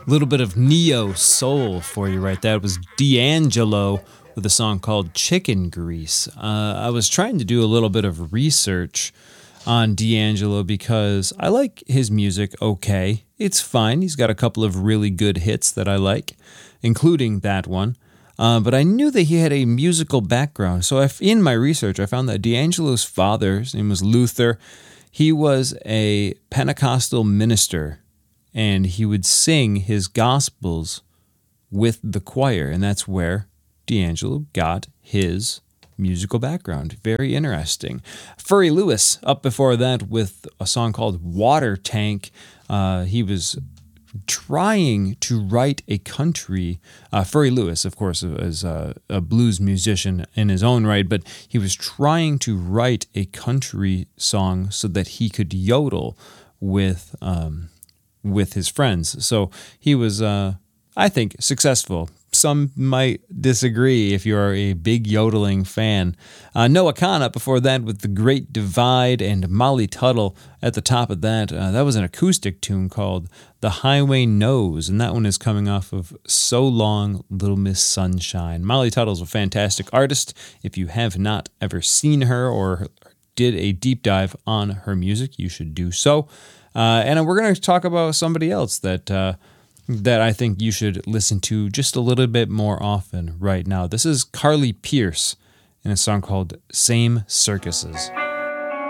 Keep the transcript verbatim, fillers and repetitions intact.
A little bit of neo soul for you right there. It was D'Angelo with a song called Chicken Grease. Uh, I was trying to do a little bit of research on D'Angelo because I like his music okay. It's fine. He's got a couple of really good hits that I like, including that one. Uh, but I knew that he had a musical background. So if, in my research, I found that D'Angelo's father, his name was Luther, he was a Pentecostal minister, and he would sing his gospels with the choir, and that's where D'Angelo got his musical background. Very interesting. Furry Lewis, up before that with a song called Water Tank. Uh, he was trying to write a country. Uh, Furry Lewis, of course, is a, a blues musician in his own right, but he was trying to write a country song so that he could yodel with um, with his friends. So he was, uh, I think, successful. Some might disagree if you're a big yodeling fan. Uh, Noah Kahn up before that with The Great Divide, and Molly Tuttle at the top of that. Uh, that was an acoustic tune called The Highway Knows, and that one is coming off of So Long, Little Miss Sunshine. Molly Tuttle's a fantastic artist. If you have not ever seen her or did a deep dive on her music, you should do so. Uh, and we're going to talk about somebody else that... Uh, that I think you should listen to just a little bit more often right now. This is Carly Pearce in a song called Same Circuses.